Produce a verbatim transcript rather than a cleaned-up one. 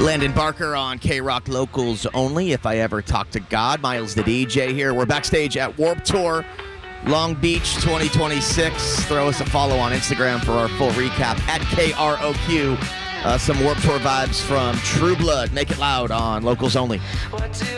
Landon Barker on K-Rock Locals Only. If I Ever Talk to God. Miles the D J here. We're backstage at Warped Tour Long Beach twenty twenty-six. Throw us a follow on Instagram for our full recap at K R O Q. Uh, some Warped Tour vibes from True Blood. Make it loud on Locals Only.